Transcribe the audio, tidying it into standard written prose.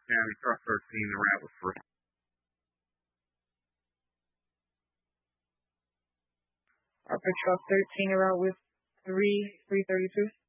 County, truck 13, the route was free. Upper truck 13, route with 332.